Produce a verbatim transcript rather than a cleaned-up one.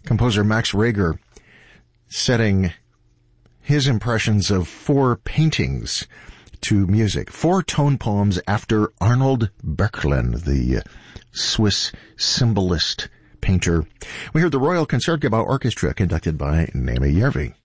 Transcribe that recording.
composer Max Reger setting his impressions of four paintings to music. Four tone poems after Arnold Böcklin, the Swiss symbolist painter. We heard the Royal Concertgebouw Orchestra conducted by Naomi Järvi.